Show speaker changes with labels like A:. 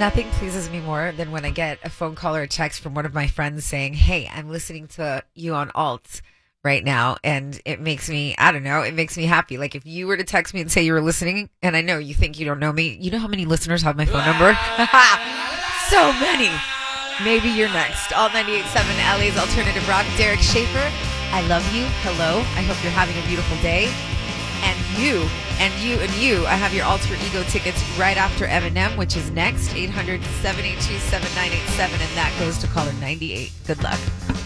A: Nothing pleases me more than when I get a phone call or a text from one of my friends saying, "Hey, I'm listening to you on Alt right now," and it makes me, I don't know, it makes me happy. Like if you were to text me and say you were listening, and I know you think you don't know me, you know how many listeners have my phone number? So many. Maybe you're next. Alt 98.7 LA's Alternative Rock. Derek Schaefer, I love you. Hello. I hope you're having a beautiful day. And you, and you, and you, I have your Alter Ego tickets right after Eminem, which is next, 800-782-7987, and that goes to caller 98. Good luck.